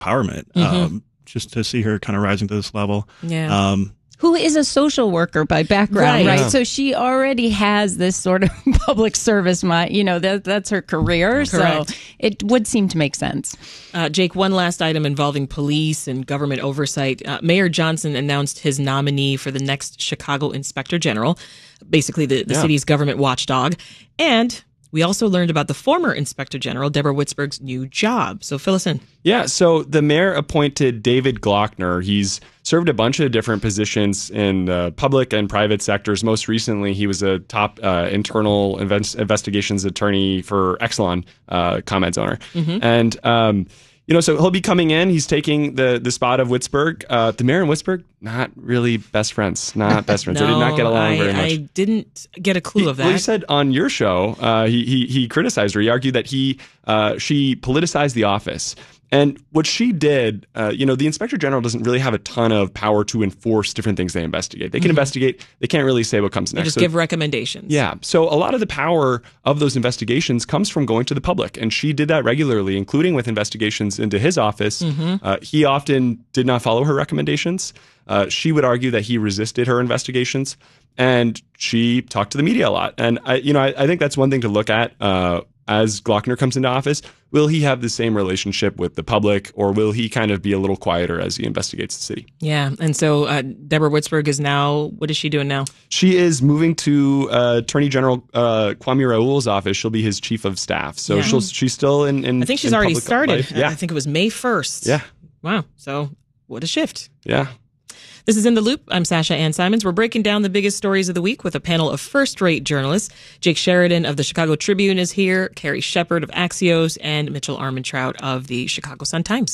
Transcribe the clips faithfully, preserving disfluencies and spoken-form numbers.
empowerment, Mm-hmm. um, just to see her kind of rising to this level. Yeah. Um, Who is a social worker by background, Right. right? Yeah. So she already has this sort of public service, mind, you know, that that's her career. Correct. So it would seem to make sense. Uh, Jake, one last item involving police and government oversight. Uh, Mayor Johnson announced his nominee for the next Chicago Inspector General, basically the, the Yeah. city's government watchdog. And we also learned about the former Inspector General, Deborah Witzberg's new job. So fill us in. Yeah, so the mayor appointed David Glockner. He's served a bunch of different positions in the public and private sectors. Most recently, he was a top uh, internal invest- investigations attorney for Exelon, uh, ComEd's owner. Mm-hmm. And, um, you know, so he'll be coming in. He's taking the the spot of Witzberg. Uh, the mayor and Witzberg, not really best friends. Not best friends. no, they did not get along I, very much. I didn't get a clue He, of that. well, he said on your show, uh, he, he he criticized her. He argued that he uh, she politicized the office. And what she did, uh, you know, the inspector general doesn't really have a ton of power to enforce different things they investigate. They can Mm-hmm. investigate. They can't really say what comes They next. just So- give recommendations. yeah. So a lot of the power of those investigations comes from going to the public. And she did that regularly, including with investigations into his office. Mm-hmm. Uh, he often did not follow her recommendations. Uh, she would argue that he resisted her investigations. And she talked to the media a lot. And, I, you know, I, I think that's one thing to look at uh, as Glockner comes into office. Will he have the same relationship with the public, or will he kind of be a little quieter as he investigates the city? Yeah. And so uh, Deborah Witzberg is now, what is she doing now? She is moving to uh, Attorney General uh, Kwame Raoul's office. She'll be his chief of staff. So Yeah. she'll she's still in. in I think she's in already public started. life. Yeah, I think it was May first. yeah, Wow. So what a shift. yeah. This is In the Loop. I'm Sasha Ann Simons. We're breaking down the biggest stories of the week with a panel of first-rate journalists. Jake Sheridan of the Chicago Tribune is here, Carrie Shepard of Axios, and Mitchell Armentrout of the Chicago Sun-Times.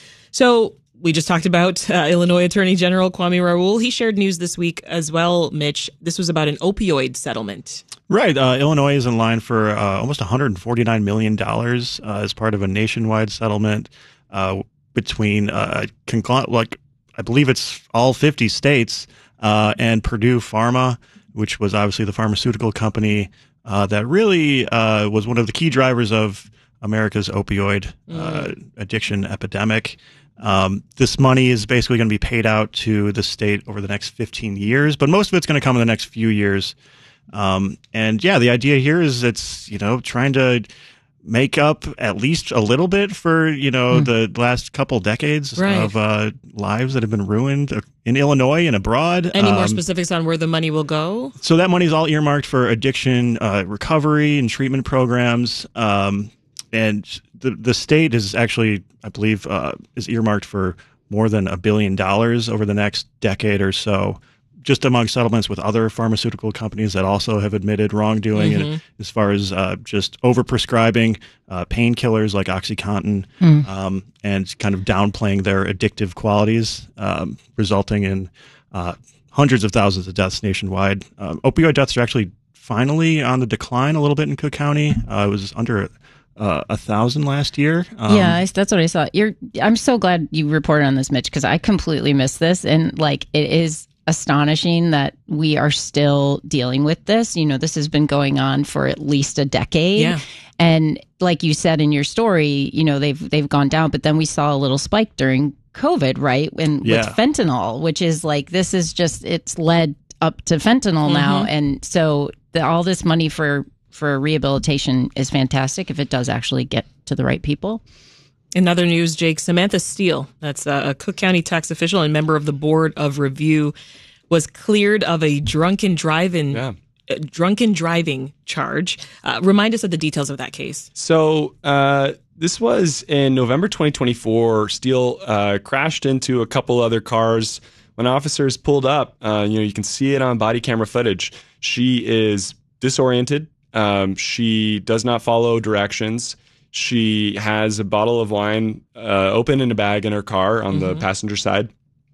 So we just talked about uh, Illinois Attorney General Kwame Raoul. He shared news this week as well, Mitch. This was about an opioid settlement. Right. Uh, Illinois is in line for uh, almost one hundred forty-nine million dollars uh, as part of a nationwide settlement uh, between, uh, congl- like, I believe it's all fifty states uh, and Purdue Pharma, which was obviously the pharmaceutical company uh, that really uh, was one of the key drivers of America's opioid uh, addiction epidemic. Um, this money is basically going to be paid out to the state over the next fifteen years, but most of it's going to come in the next few years. Um, and yeah, the idea here is it's, you know, trying to make up at least a little bit for, you know, Hmm. the last couple decades Right. of uh, lives that have been ruined in Illinois and abroad. Any more Um, specifics on where the money will go? So that money is all earmarked for addiction uh, recovery and treatment programs. Um, and the the state is actually, I believe, uh, is earmarked for more than a billion dollars over the next decade or so, just among settlements with other pharmaceutical companies that also have admitted wrongdoing, and as far as uh, just overprescribing uh, painkillers like OxyContin, um, and kind of downplaying their addictive qualities, um, resulting in uh, hundreds of thousands of deaths nationwide. Um, opioid deaths are actually finally on the decline a little bit in Cook County. Uh, it was under uh, a thousand last year. Um, yeah, I, that's what I saw. You're. I'm so glad you reported on this, Mitch, because I completely missed this, and like it is astonishing that we are still dealing with this. You know, this has been going on for at least a decade. Yeah. And like you said in your story, you know, they've they've gone down, but then we saw a little spike during COVID, right? And Yeah. with fentanyl, which is like, this is just, it's led up to fentanyl now. And so the, all this money for, for rehabilitation is fantastic if it does actually get to the right people. In other news, Jake, Samantha Steele, that's a, a Cook County tax official and member of the Board of Review, was cleared of a drunken driving Yeah. uh, drunken driving charge. Uh, remind us of the details of that case. So uh, this was in November twenty twenty-four. Steele uh, crashed into a couple other cars. When officers pulled up, uh, you know, you can see it on body camera footage. She is disoriented. Um, she does not follow directions. She has a bottle of wine uh, open in a bag in her car on the passenger side.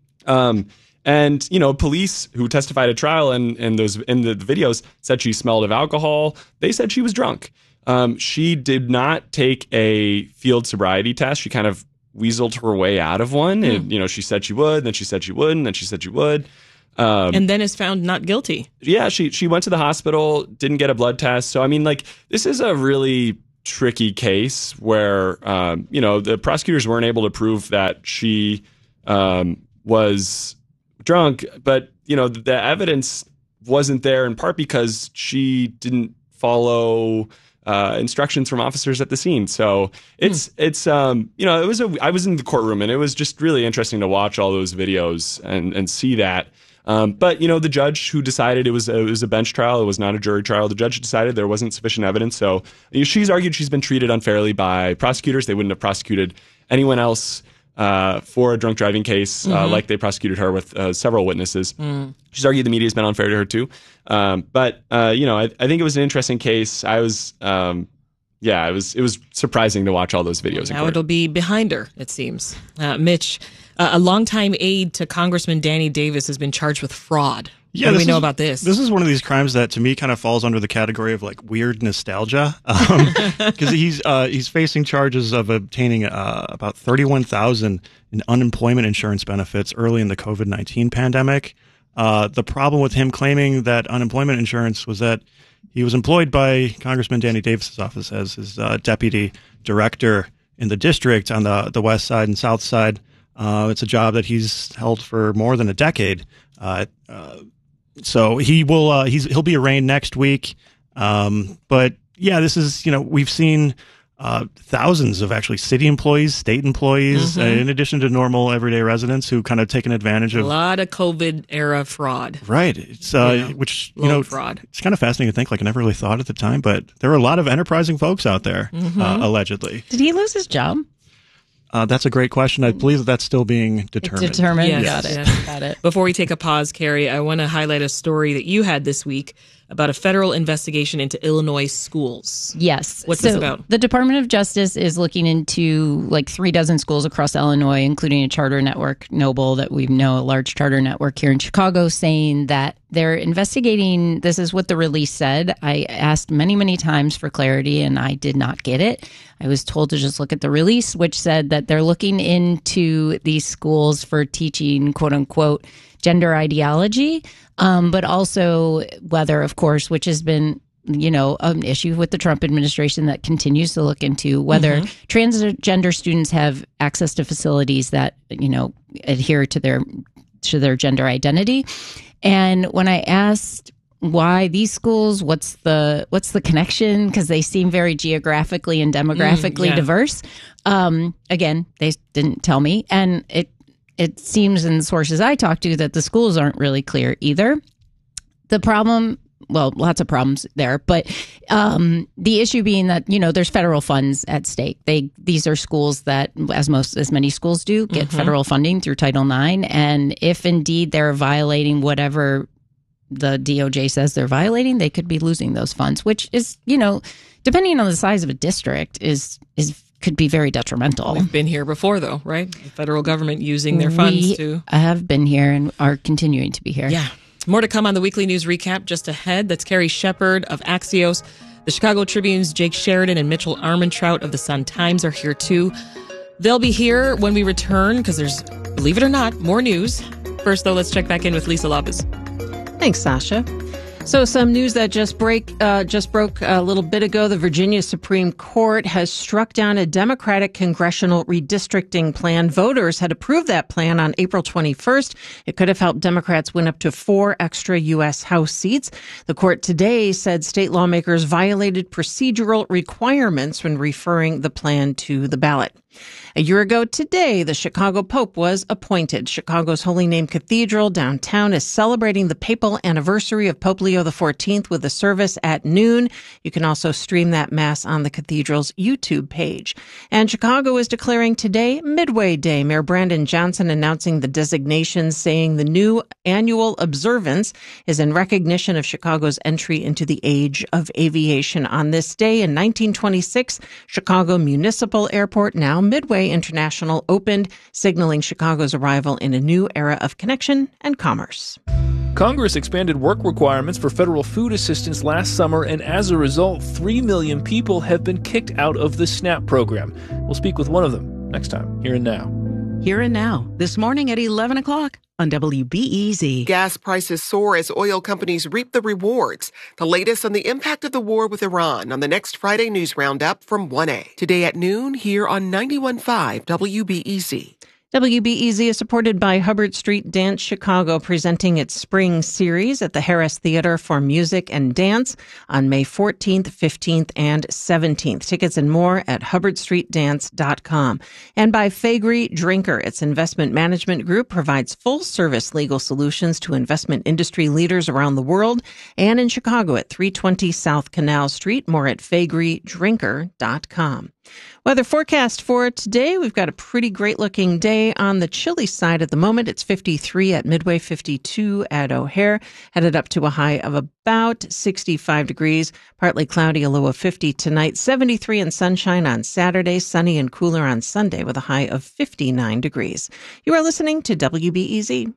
Um, and, you know, police who testified at trial and, and those in the videos said she smelled of alcohol. They said she was drunk. Um, she did not take a field sobriety test. She kind of weaseled her way out of one. And, you know, she said she would, then she said she wouldn't, then she said she would. Um, And then is found not guilty. yeah, she she went to the hospital, didn't get a blood test. So, I mean, like, this is a really tricky case where, um, you know, the prosecutors weren't able to prove that she um, was drunk, but, you know, the evidence wasn't there in part because she didn't follow uh, instructions from officers at the scene. So it's, hmm. it's um, you know, it was a, I was in the courtroom and it was just really interesting to watch all those videos and, and see that. Um, but, you know, the judge who decided it was, a, it was a bench trial, it was not a jury trial, the judge decided there wasn't sufficient evidence. So you know, she's argued she's been treated unfairly by prosecutors. They wouldn't have prosecuted anyone else uh, for a drunk driving case mm-hmm. uh, like they prosecuted her with uh, several witnesses. Mm. She's argued the media's been unfair to her too. Um, but, uh, you know, I, I think it was an interesting case. I was... Um, Yeah, it was it was surprising to watch all those videos. Now it'll be behind her, it seems. Uh, Mitch, uh, a longtime aide to Congressman Danny Davis has been charged with fraud. Yeah, what do we know is, about this? This is one of these crimes that, to me, kind of falls under the category of like weird nostalgia, because um, he's uh, he's facing charges of obtaining uh, about thirty-one thousand in unemployment insurance benefits early in the COVID nineteen pandemic. Uh, the problem with him claiming that unemployment insurance was that he was employed by Congressman Danny Davis's office as his uh, deputy director in the district on the the west side and south side. Uh, it's a job that he's held for more than a decade. Uh, uh, so he will uh, he's he'll be arraigned next week. Um, but yeah, this is you know we've seen uh, thousands of actually city employees, state employees, mm-hmm. uh, in addition to normal everyday residents who kind of taken advantage of a lot of COVID era fraud. Right. It's uh, yeah. which you Loan know fraud. It's kind of fascinating to think. Like I never really thought at the time, but there were a lot of enterprising folks out there, mm-hmm. uh, allegedly. Did he lose his job? Uh, that's a great question. I believe that that's still being determined. It's determined. Yes. Got it. Yes. Got it. Before we take a pause, Carrie, I want to highlight a story that you had this week about a federal investigation into Illinois schools. Yes. What's so this about? The Department of Justice is looking into like three dozen schools across Illinois, including a charter network, Noble, that we know, a large charter network here in Chicago, saying that they're investigating. This is what the release said. I asked many, many times for clarity, and I did not get it. I was told to just look at the release, which said that they're looking into these schools for teaching, quote unquote, gender ideology, um, but also whether, of course, which has been, you know, an issue with the Trump administration that continues to look into whether mm-hmm. transgender students have access to facilities that, you know, adhere to their to their gender identity. And when I asked why these schools, what's the what's the connection, because they seem very geographically and demographically mm, yeah. diverse, um, again, they didn't tell me, and it It seems in the sources I talked to that the schools aren't really clear either. The problem, well, lots of problems there, but um, the issue being that, you know, there's federal funds at stake. They These are schools that, as most, as many schools do, get mm-hmm. federal funding through Title nine. And if indeed they're violating whatever the D O J says they're violating, they could be losing those funds, which is, you know, depending on the size of a district, is is could be very detrimental. We've been here before, though, right? The federal government using their funds we to... have been here and are continuing to be here. Yeah. More to come on the Weekly News Recap just ahead. That's Carrie Shepard of Axios. The Chicago Tribune's Jake Sheridan and Mitchell Armentrout of the Sun-Times are here, too. They'll be here when we return, because there's, believe it or not, more news. First, though, let's check back in with Lisa Lopez. Thanks, Sasha. So some news that just break uh, just broke a little bit ago. The Virginia Supreme Court has struck down a Democratic congressional redistricting plan. Voters had approved that plan on April twenty-first. It could have helped Democrats win up to four extra U S House seats. The court today said state lawmakers violated procedural requirements when referring the plan to the ballot. A year ago today, the Chicago Pope was appointed. Chicago's Holy Name Cathedral downtown is celebrating the papal anniversary of Pope Leo the fourteenth with a service at noon. You can also stream that mass on the cathedral's YouTube page. And Chicago is declaring today Midway Day. Mayor Brandon Johnson announcing the designation, saying the new annual observance is in recognition of Chicago's entry into the age of aviation. On this day in nineteen twenty-six, Chicago Municipal Airport, now Midway International, opened, signaling Chicago's arrival in a new era of connection and commerce. Congress expanded work requirements for federal food assistance last summer, and as a result, three million people have been kicked out of the SNAP program. We'll speak with one of them next time, Here and Now. Here and Now, this morning at eleven o'clock on W B E Z. Gas prices soar as oil companies reap the rewards. The latest on the impact of the war with Iran on the next Friday News Roundup from one A. Today at noon here on ninety-one point five W B E Z. W B E Z is supported by Hubbard Street Dance Chicago, presenting its spring series at the Harris Theater for Music and Dance on May fourteenth, fifteenth, and seventeenth. Tickets and more at hubbard street dance dot com. And by Faegre Drinker. Its investment management group provides full-service legal solutions to investment industry leaders around the world and in Chicago at three twenty South Canal Street. More at faegre drinker dot com. Weather forecast for today. We've got a pretty great looking day on the chilly side at the moment. It's fifty-three at Midway, fifty-two at O'Hare, headed up to a high of about sixty-five degrees. Partly cloudy, a low of fifty tonight. seventy-three and sunshine on Saturday, sunny and cooler on Sunday with a high of fifty-nine degrees. You are listening to W B E Z.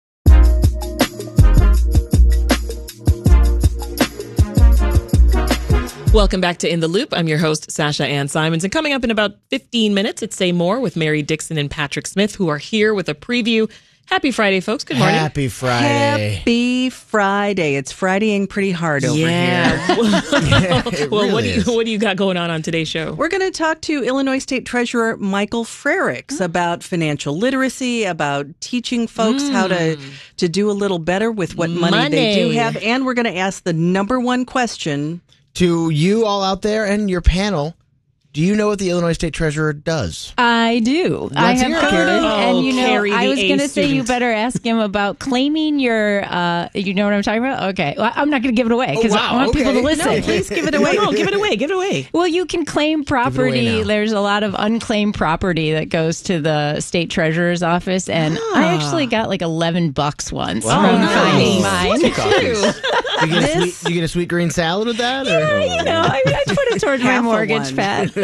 Welcome back to In the Loop. I'm your host, Sasha Ann Simons. And coming up in about fifteen minutes, it's Say More with Mary Dixon and Patrick Smith, who are here with a preview. Happy Friday, folks. Good morning. Happy Friday. Happy Friday. It's Fridaying pretty hard over yeah. here. Yeah, it well, really what do, you, is. what do you got going on on today's show? We're going to talk to Illinois State Treasurer Michael Frerichs about financial literacy, about teaching folks mm. how to, to do a little better with what money, Money. they do have. And we're going to ask the number one question. To you all out there and your panel, do you know what the Illinois State Treasurer does? I do. I Let's have hear it, heard Carrie. him, and Oh, you know, Carrie, I the was A going to say you student. better ask him about claiming your. Uh, you know what I'm talking about? Okay, well, I'm not going to give it away because Oh, wow, I want people to okay. listen. No, please give it away. No, no, give it away. Give it away. Well, you can claim property. now. There's a lot of unclaimed property that goes to the state treasurer's office, and I actually got like eleven bucks once Wow. from Nice. finding mine. Two copies. You get, a sweet, you get a sweet green salad with that? Or? You know, I, I put it towards my Half a mortgage, one.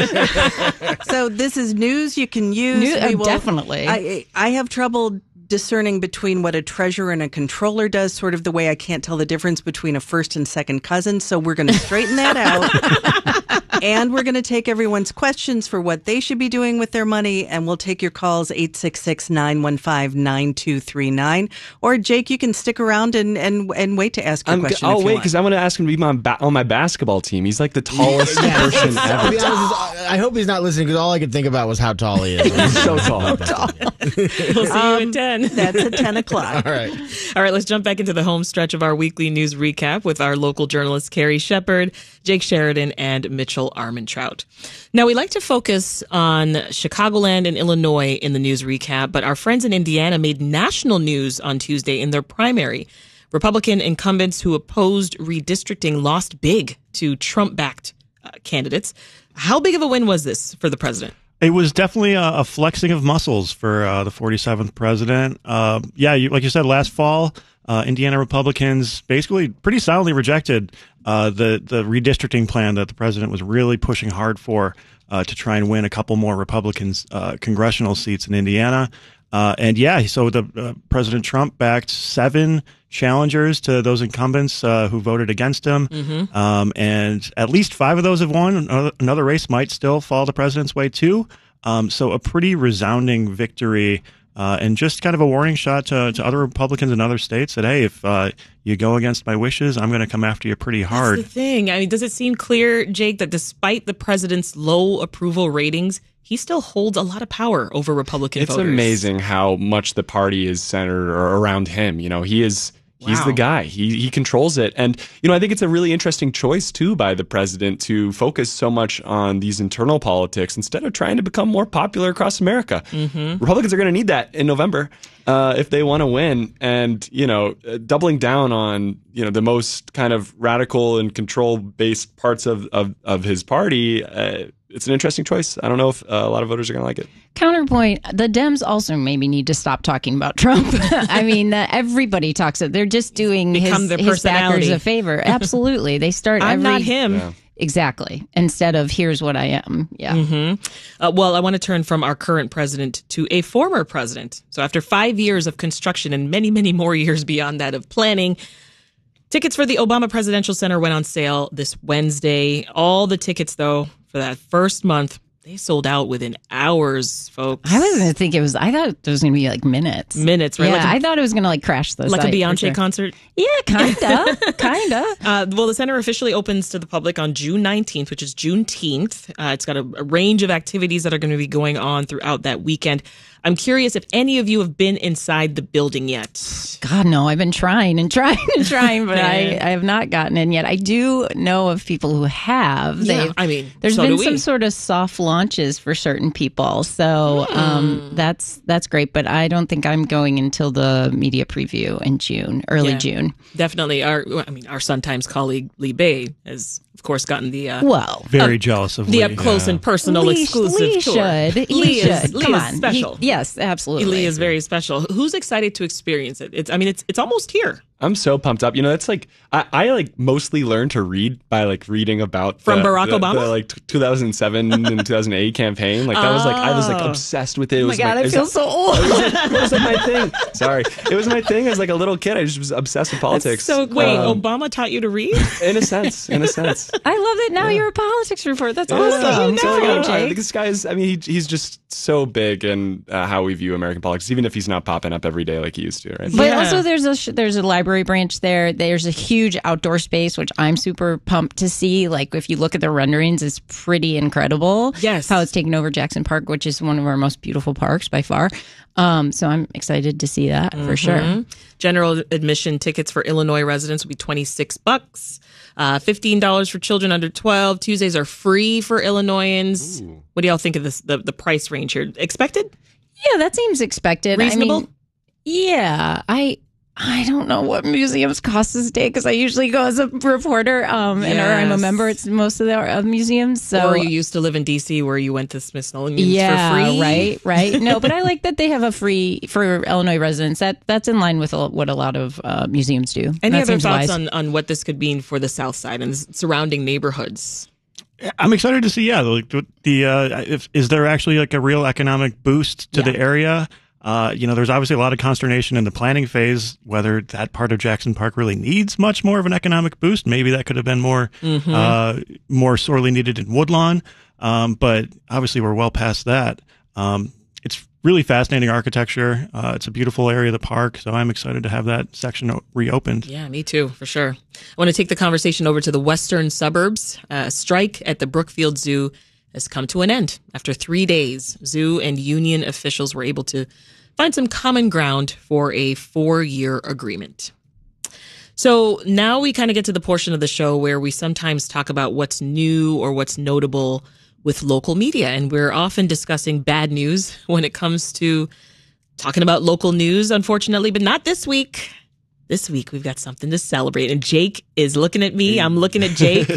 Pat. So this is news you can use. New- We oh, definitely. I, I have trouble discerning between what a treasurer and a controller does, sort of the way I can't tell the difference between a first and second cousin. So we're going to straighten that out. And we're going to take everyone's questions for what they should be doing with their money. And we'll take your calls, eight six six, nine one five, nine two three nine. Or, Jake, you can stick around and, and, and wait to ask your I'm, question. I'll if you wait want. because I want to ask him to be on, ba- on my basketball team. He's like the tallest person To ever. be honest, I hope he's not listening because all I could think about was how tall he is. He's so tall. We'll see you at ten. That's at ten o'clock. All right. All right, let's jump back into the home stretch of our weekly news recap with our local journalists Carrie Shepard, Jake Sheridan, and Mitchell Armentrout. Now, we like to focus on Chicagoland and Illinois in the news recap, but our friends in Indiana made national news on Tuesday in their primary. Republican incumbents who opposed redistricting lost big to Trump-backed uh, candidates. How big of a win was this for the president? It was definitely a, a flexing of muscles for uh, the forty-seventh president. Uh, yeah, you, like you said, last fall, uh, Indiana Republicans basically pretty soundly rejected uh, the the redistricting plan that the president was really pushing hard for uh, to try and win a couple more Republicans uh, congressional seats in Indiana. Uh, and yeah, so the uh, President Trump backed seven challengers to those incumbents uh, who voted against him, Mm-hmm. um, and at least five of those have won. Another, another race might still fall the president's way too. Um, so a pretty resounding victory, uh, and just kind of a warning shot to, to other Republicans in other states that hey, if uh, you go against my wishes, I'm going to come after you pretty hard. That's the thing. I mean, does it seem clear, Jake, that despite the president's low approval ratings, he still holds a lot of power over Republican It's voters? amazing how much the party is centered or around him. You know, he is he's Wow. the guy. He he controls it. And you know, I think it's a really interesting choice too by the president to focus so much on these internal politics instead of trying to become more popular across America. Mm-hmm. Republicans are going to need that in November uh, if they want to win. And you know, uh, doubling down on you know the most kind of radical and control based parts of of, of his party. Uh, It's an interesting choice. I don't know if uh, a lot of voters are going to like it. Counterpoint, the Dems also maybe need to stop talking about Trump. I mean, uh, everybody talks it. They're just doing Become his, their his backers personality. a favor. Absolutely. They start I'm every... not him. Yeah. Exactly. Instead of, here's what I am. Yeah. Mm-hmm. Uh, well, I want to turn from our current president to a former president. So after five years of construction and many, many more years beyond that of planning, tickets for the Obama Presidential Center went on sale this Wednesday. All the tickets, though, for that first month, they sold out within hours, folks. I was going to think it was, I thought it was going to be like minutes. Minutes, right? Yeah, like a, I thought it was going to like crash the like site, a Beyonce for sure. concert. Yeah, kind of. kind of. Uh, well, the center officially opens to the public on June nineteenth, which is Juneteenth. Uh, it's got a, a range of activities that are going to be going on throughout that weekend. I'm curious if any of you have been inside the building yet. God, no, I've been trying and trying and trying, but I, I have not gotten in yet. I do know of people who have. Yeah, They've- I mean, There's so been do some we. sort of soft launches for certain people. So um, that's that's great, but I don't think I'm going until the media preview in June, early Yeah. June. Definitely. Our, I mean, our Sun Times colleague, Lee Bay, has, of course, gotten the... Uh, Well, Very jealous of the Lee. up close Yeah. and personal Lee, exclusive Lee tour. should. He Lee should. is, Lee Come is on. special. He- yes, absolutely. Lee is very special. Who's excited to experience it? It's. I mean, it's it's almost here. I'm so pumped up. You know, it's like I, I like mostly learned to read by like reading about From the, Barack the, Obama? the, like t- two thousand seven and two thousand eight campaign. Like that was like I was like Oh. obsessed with it. It Oh my was God, my, I it was- feel so old. It was, like, it was like my thing. Sorry, it was my thing as like a little kid. I just was obsessed with politics. So wait, Um, Obama taught you to read? in a sense, in a sense. I love that now you're a politics report. That's Yeah, awesome. so, Good for you, uh, Jake. This guy's, I mean, he, he's just so big in uh, how we view American politics, even if he's not popping up every day like he used to, right? But Yeah. also, there's a sh- there's a library branch there. There's a huge outdoor space, which I'm super pumped to see. Like, if you look at the renderings, it's pretty incredible. Yes. How it's taken over Jackson Park, which is one of our most beautiful parks by far. Um, so I'm excited to see that for sure. General admission tickets for Illinois residents will be twenty-six bucks. Uh, fifteen dollars for children under twelve. Tuesdays are free for Illinoisans. What do y'all think of this? The, the price range here expected? Yeah, that seems expected. Reasonable? I mean, yeah, I I don't know what museums cost this day because I usually go as a reporter, um, and or I'm a Yes. member. It's most of the uh, museums. So or you used to live in D C where you went to Smithsonian yeah, for free? right, right. No, but I like that they have a free for Illinois residents. That that's in line with a- what a lot of uh, museums do. Any That other seems thoughts wise. on, on what this could mean for the South Side and the surrounding neighborhoods? I'm excited to see. Yeah, like the, the uh, if, is there actually like a real economic boost to Yeah. the area? Uh, you know, there's obviously a lot of consternation in the planning phase whether that part of Jackson Park really needs much more of an economic boost. Maybe that could have been more uh, more sorely needed in Woodlawn. Um, but obviously, we're well past that. Um, it's really fascinating architecture. Uh, it's a beautiful area of the park, so I'm excited to have that section o- reopened. Yeah, me too, for sure. I want to take the conversation over to the western suburbs. A strike at the Brookfield Zoo has come to an end. After three days, zoo and union officials were able to find some common ground for a four-year agreement. So now we kind of get to the portion of the show where we sometimes talk about what's new or what's notable with local media. And we're often discussing bad news when it comes to talking about local news, unfortunately, but not this week. This week, we've got something to celebrate. And Jake is looking at me. I'm looking at Jake.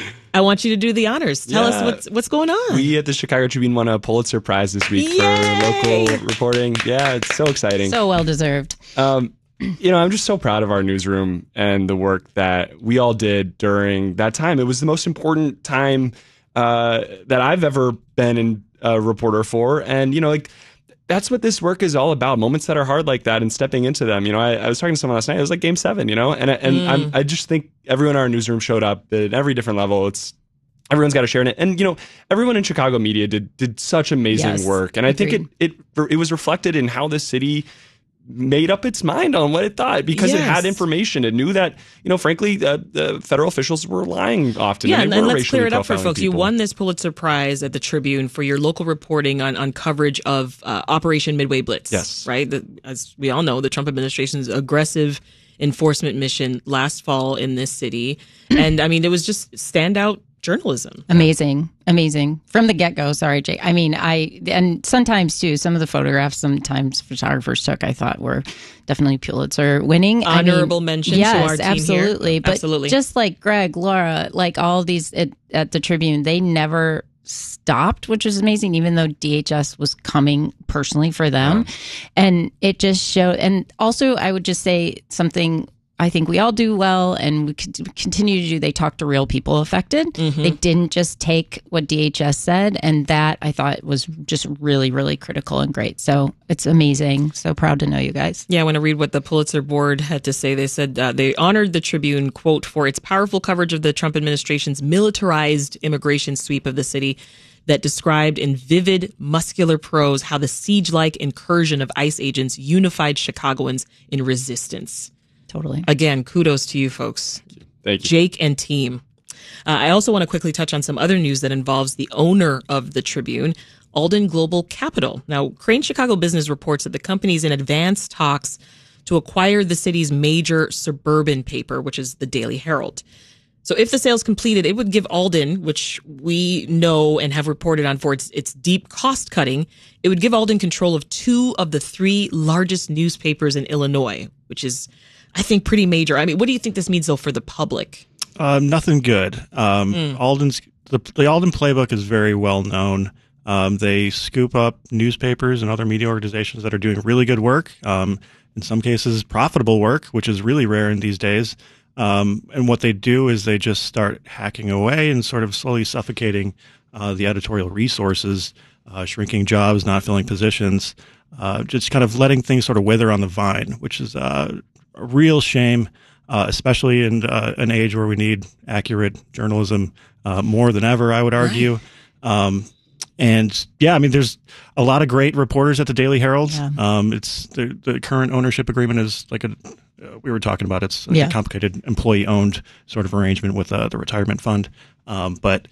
I want you to do the honors. Tell us Yeah. what's what's going on. We at the Chicago Tribune won a Pulitzer Prize this week Yay! for local reporting. Yeah, it's so exciting. So well deserved. Um, you know, I'm just so proud of our newsroom and the work that we all did during that time. It was the most important time uh, that I've ever been in a reporter for. And, you know, like, that's what this work is all about. Moments that are hard like that and stepping into them. You know, I, I was talking to someone last night. It was like game seven, you know, and, and Mm. I'm, I just think everyone in our newsroom showed up at every different level. It's, everyone's got to share in it. And, you know, everyone in Chicago media did, did such amazing Yes, work. And I think it, agreed. it, it was reflected in how the city made up its mind on what it thought because it Yes. had information. It knew that, you know, frankly, uh, the federal officials were lying often. Yeah, and, and, they and were let's clear racially it up for profiling folks. You people. won this Pulitzer Prize at the Tribune for your local reporting on, on coverage of uh, Operation Midway Blitz. Yes. Right? The, as we all know, the Trump administration's aggressive enforcement mission last fall in this city. And I mean, it was just standout journalism. Amazing, amazing from the get go. Sorry, Jake. I mean, I and sometimes too. Some of the photographs, sometimes photographers took, I thought were definitely Pulitzer winning. I mean, Honorable mention to yes, our team here. absolutely. But Absolutely. just like Greg, Laura, like all these at, at the Tribune, they never stopped, which was amazing. Even though D H S was coming personally for them, and it just showed. And also, I would just say something I think we all do well, and we could continue to do. They talked to real people affected. Mm-hmm. They didn't just take what D H S said, and that I thought was just really, really critical and great. So it's amazing. So proud to know you guys. Yeah, I want to read what the Pulitzer board had to say. They said uh, they honored the Tribune, quote, for its powerful coverage of the Trump administration's militarized immigration sweep of the city, that described in vivid, muscular prose how the siege-like incursion of ICE agents unified Chicagoans in resistance. Totally. Again, kudos to you folks. Thank you. Jake and team. Uh, I also want to quickly touch on some other news that involves the owner of the Tribune, Alden Global Capital. Now, Crane Chicago Business reports that the company is in advanced talks to acquire the city's major suburban paper, which is the Daily Herald. So if the sale's completed, it would give Alden, which we know and have reported on for its, its deep cost cutting, it would give Alden control of two of the three largest newspapers in Illinois, which is, I think, pretty major. I mean, what do you think this means, though, for the public? Um, nothing good. Um, Mm. Alden's the, the Alden playbook is very well known. Um, they scoop up newspapers and other media organizations that are doing really good work, um, in some cases profitable work, which is really rare in these days. Um, and what they do is they just start hacking away and sort of slowly suffocating uh, the editorial resources, uh, shrinking jobs, not filling positions, uh, just kind of letting things sort of wither on the vine, which is uh, a real shame, uh, especially in uh, an age where we need accurate journalism uh, more than ever, I would argue. Right. Um, and yeah, I mean, there's a lot of great reporters at the Daily Herald. Yeah. Um, it's the, the current ownership agreement is like a Uh, we were talking about it's like yeah. a complicated employee-owned sort of arrangement with uh, the retirement fund. Um, but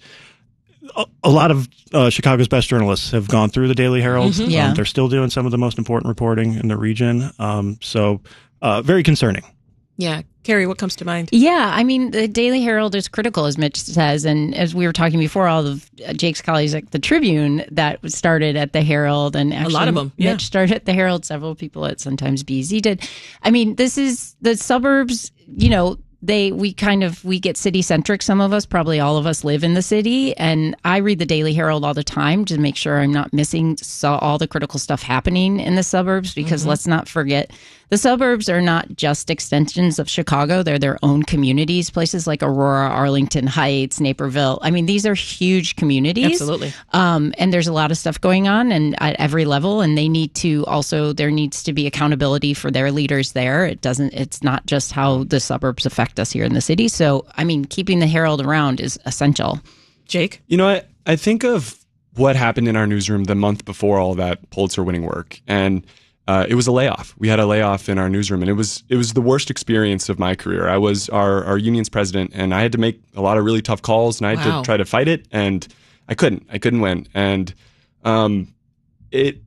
a, a lot of uh, Chicago's best journalists have gone through the Daily Herald. Mm-hmm. Yeah. Um, they're still doing some of the most important reporting in the region. Um, so uh, very concerning. Yeah. Carrie, what comes to mind? Yeah, I mean, the Daily Herald is critical, as Mitch says. And as we were talking before, all of Jake's colleagues at the Tribune that started at the Herald, and actually a lot of them. Yeah. Mitch started at the Herald, several people at sometimes B Z did. I mean, this is the suburbs, you know, they we kind of we get city centric. Some of us, probably all of us, live in the city, and I read the Daily Herald all the time to make sure I'm not missing saw all the critical stuff happening in the suburbs, because mm-hmm. let's not forget, the suburbs are not just extensions of Chicago. They're their own communities, places like Aurora, Arlington Heights, Naperville. I mean, these are huge communities. Absolutely. Um, and there's a lot of stuff going on, and at every level, and they need to also, there needs to be accountability for their leaders there. It doesn't, it's not just how the suburbs affect us here in the city. So, I mean, keeping the Herald around is essential. Jake? You know, I, I think of what happened in our newsroom the month before all that Pulitzer winning work. And Uh, it was a layoff. We had a layoff in our newsroom, and it was it was the worst experience of my career. I was our, our union's president, and I had to make a lot of really tough calls, and I had Wow. to try to fight it, and I couldn't. I couldn't win. And um, it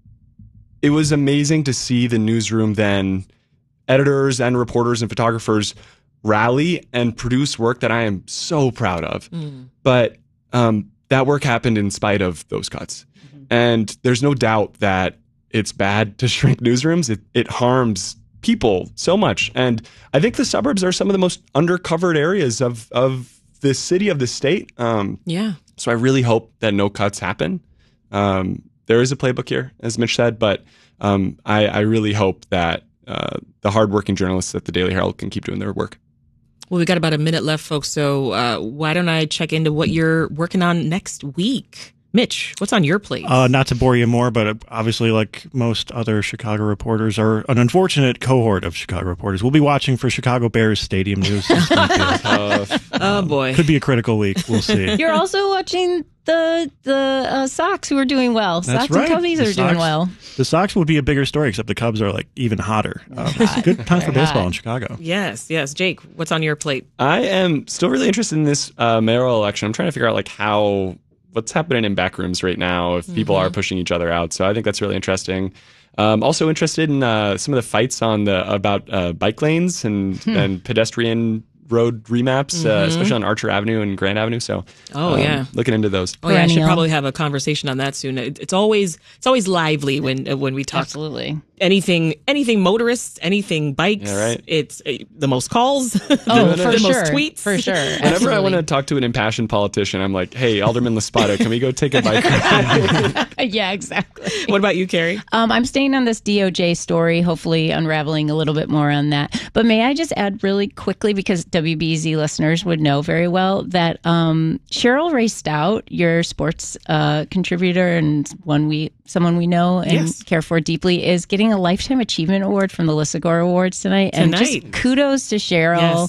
it was amazing to see the newsroom then, editors and reporters and photographers rally and produce work that I am so proud of. Mm. But um, that work happened in spite of those cuts. Mm-hmm. And there's no doubt that it's bad to shrink newsrooms. It it harms people so much. And I think the suburbs are some of the most undercovered areas of, of the city, of the state. Um, yeah. So I really hope that no cuts happen. Um, there is a playbook here, as Mitch said, but um, I, I really hope that uh, the hardworking journalists at the Daily Herald can keep doing their work. Well, we got about a minute left, folks. So uh, why don't I check into what you're working on next week? Mitch, what's on your plate? Uh, not to bore you more, but obviously, like most other Chicago reporters, are an unfortunate cohort of Chicago reporters. We'll be watching for Chicago Bears stadium news this weekend. uh, oh, boy. Could be a critical week. We'll see. You're also watching the the uh, Sox, who are doing well. That's Sox right. and Cubbies The are Sox, doing well. The Sox would be a bigger story, except the Cubs are like even hotter. Um, it's a good time for baseball in Chicago. Yes, yes. Jake, what's on your plate? I am still really interested in this uh, mayoral election. I'm trying to figure out like how... what's happening in back rooms right now if people mm-hmm. are pushing each other out. So I think that's really interesting. Um, also interested in uh, some of the fights on the about uh, bike lanes and, hmm. and pedestrian road remaps, mm-hmm. uh, especially on Archer Avenue and Grand Avenue. So oh um, yeah, looking into those. Oh yeah, I should probably have a conversation on that soon. It, it's always it's always lively when uh, when we talk. Absolutely. Anything, anything motorists, anything bikes. Yeah, right. It's uh, the most calls. the, oh, the for most sure. tweets. For sure. Whenever Absolutely. I want to talk to an impassioned politician, I'm like, "Hey, Alderman Laspada, can we go take a bike ride?" Yeah, exactly. What about you, Carrie? Um, I'm staying on this D O J story, hopefully unraveling a little bit more on that. But may I just add really quickly, because W B Z listeners would know very well, that um, Cheryl Ray Stout, your sports uh, contributor and one we someone we know and yes. care for deeply, is getting a Lifetime Achievement Award from the Lissagore Awards tonight. And Tonight. just kudos to Cheryl. Yes.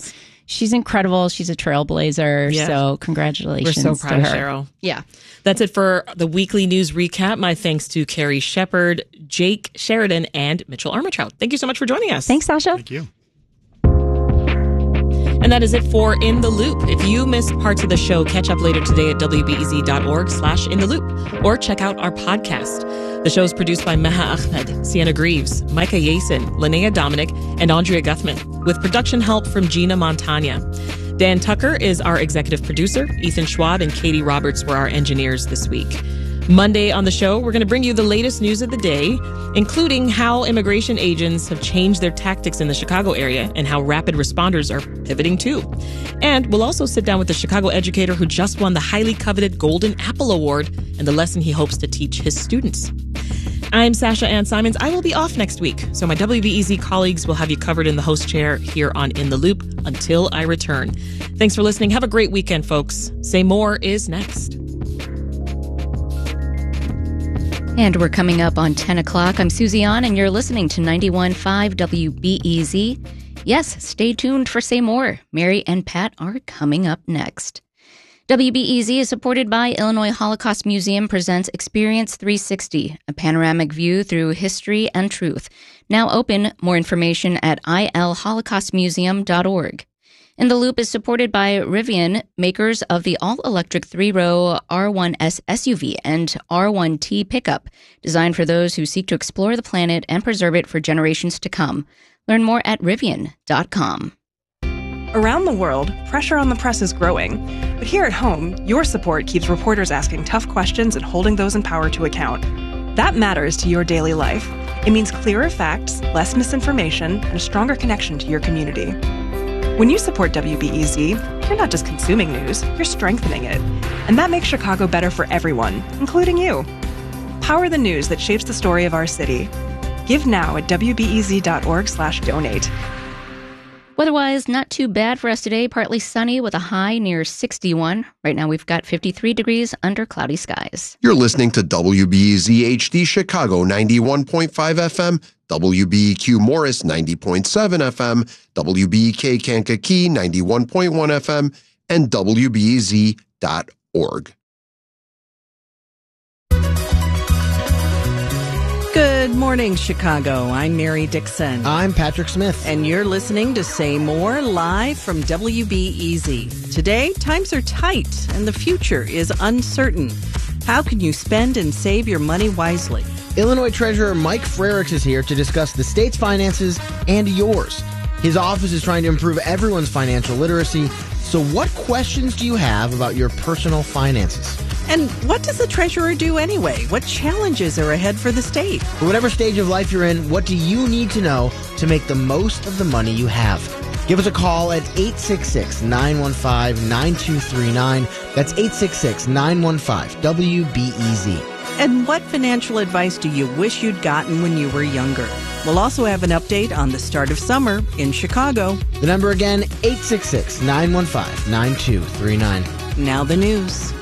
She's incredible. She's a trailblazer. Yeah. So congratulations We're so proud to of her. Cheryl. Yeah. That's it for the weekly news recap. My thanks to Carrie Shepard, Jake Sheridan, and Mitchell Armentrout. Thank you so much for joining us. Thanks, Sasha. Thank you. And that is it for In the Loop. If you missed parts of the show, catch up later today at W B E Z dot org slash in the loop or check out our podcast. The show is produced by Meha Ahmed, Sienna Greaves, Micah Yason, Linnea Dominic, and Andrea Guthman, with production help from Gina Montagna. Dan Tucker is our executive producer. Ethan Schwab and Katie Roberts were our engineers this week. Monday on the show, we're going to bring you the latest news of the day, including how immigration agents have changed their tactics in the Chicago area and how rapid responders are pivoting too. And we'll also sit down with the Chicago educator who just won the highly coveted Golden Apple Award and the lesson he hopes to teach his students. I'm Sasha Ann Simons. I will be off next week, so my W B E Z colleagues will have you covered in the host chair here on In the Loop until I return. Thanks for listening. Have a great weekend, folks. Say More is next. And we're coming up on ten o'clock. I'm Susie An, and you're listening to ninety-one point five W B E Z. Yes, stay tuned for Say More. Mary and Pat are coming up next. W B E Z is supported by Illinois Holocaust Museum presents Experience three sixty, a panoramic view through history and truth. Now open. More information at I L holocaust museum dot org. In the Loop is supported by Rivian, makers of the all-electric three-row R one S S U V and R one T pickup, designed for those who seek to explore the planet and preserve it for generations to come. Learn more at rivian dot com. Around the world, pressure on the press is growing. But here at home, your support keeps reporters asking tough questions and holding those in power to account. That matters to your daily life. It means clearer facts, less misinformation, and a stronger connection to your community. When you support W B E Z, you're not just consuming news, you're strengthening it. And that makes Chicago better for everyone, including you. Power the news that shapes the story of our city. Give now at W B E Z dot org slash donate. Weather-wise, not too bad for us today. Partly sunny with a high near sixty-one. Right now we've got fifty-three degrees under cloudy skies. You're listening to W B E Z H D Chicago ninety-one point five F M, W B E Q Morris ninety point seven F M, W B E K Kankakee ninety-one point one F M, and W B E Z dot org. Good morning, Chicago. I'm Mary Dixon. I'm Patrick Smith. And you're listening to Say More live from W B E Z. Today, times are tight and the future is uncertain. How can you spend and save your money wisely? Illinois Treasurer Mike Frericks is here to discuss the state's finances and yours. His office is trying to improve everyone's financial literacy. So what questions do you have about your personal finances? And what does the treasurer do anyway? What challenges are ahead for the state? For whatever stage of life you're in, what do you need to know to make the most of the money you have? Give us a call at eight six six, nine one five, nine two three nine. That's eight six six, nine one five, W B E Z. And what financial advice do you wish you'd gotten when you were younger? We'll also have an update on the start of summer in Chicago. The number again, eight six six, nine one five, nine two three nine. Now the news.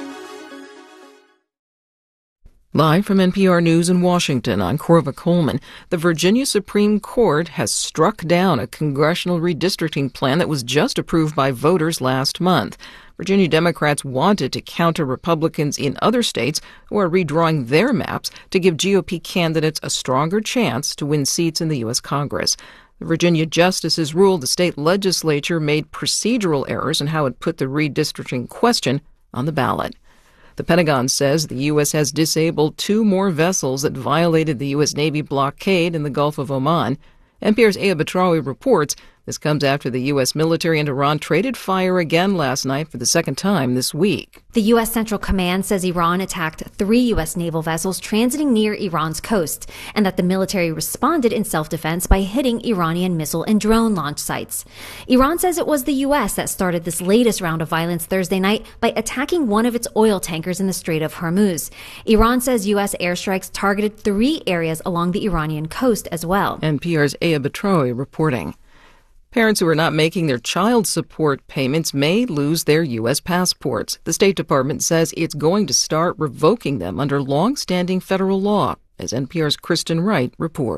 Live from N P R News in Washington, I'm Corva Coleman. The Virginia Supreme Court has struck down a congressional redistricting plan that was just approved by voters last month. Virginia Democrats wanted to counter Republicans in other states who are redrawing their maps to give G O P candidates a stronger chance to win seats in the U S Congress. The Virginia justices ruled the state legislature made procedural errors in how it put the redistricting question on the ballot. The Pentagon says the U S has disabled two more vessels that violated the U S Navy blockade in the Gulf of Oman. N P R's Aya Batrawi reports this comes after the U S military and Iran traded fire again last night for the second time this week. The U S Central Command says Iran attacked three U S naval vessels transiting near Iran's coast, and that the military responded in self-defense by hitting Iranian missile and drone launch sites. Iran says it was the U S that started this latest round of violence Thursday night by attacking one of its oil tankers in the Strait of Hormuz. Iran says U S airstrikes targeted three areas along the Iranian coast as well. N P R's Aya Batrawi reporting. Parents who are not making their child support payments may lose their U S passports. The State Department says it's going to start revoking them under long-standing federal law, as N P R's Kristen Wright reports.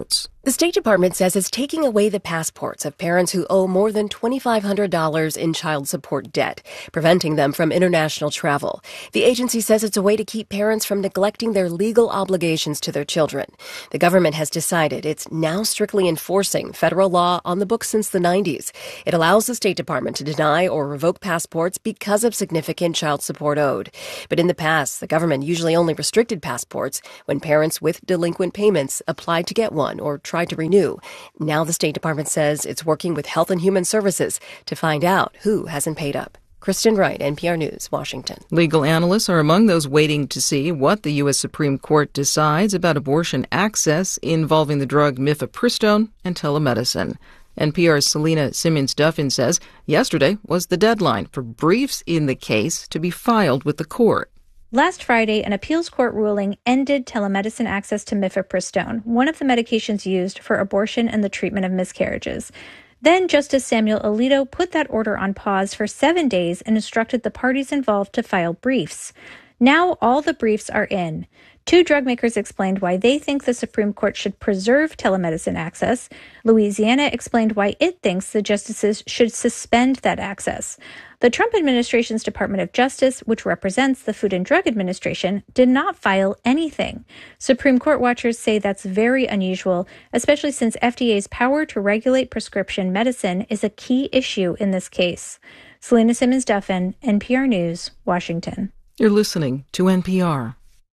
The State Department says it's taking away the passports of parents who owe more than two thousand five hundred dollars in child support debt, preventing them from international travel. The agency says it's a way to keep parents from neglecting their legal obligations to their children. The government has decided it's now strictly enforcing federal law on the books since the nineties. It allows the State Department to deny or revoke passports because of significant child support owed. But in the past, the government usually only restricted passports when parents with delinquent payments applied to get one or tried to renew. Now the State Department says it's working with Health and Human Services to find out who hasn't paid up. Kristen Wright, N P R News, Washington. Legal analysts are among those waiting to see what the U S Supreme Court decides about abortion access involving the drug mifepristone and telemedicine. N P R's Selena Simmons-Duffin says yesterday was the deadline for briefs in the case to be filed with the court. Last Friday, an appeals court ruling ended telemedicine access to mifepristone, one of the medications used for abortion and the treatment of miscarriages. Then Justice Samuel Alito put that order on pause for seven days and instructed the parties involved to file briefs. Now all the briefs are in. Two drug makers explained why they think the Supreme Court should preserve telemedicine access. Louisiana explained why it thinks the justices should suspend that access. The Trump administration's Department of Justice, which represents the Food and Drug Administration, did not file anything. Supreme Court watchers say that's very unusual, especially since F D A's power to regulate prescription medicine is a key issue in this case. Selena Simmons-Duffin, N P R News, Washington. You're listening to N P R.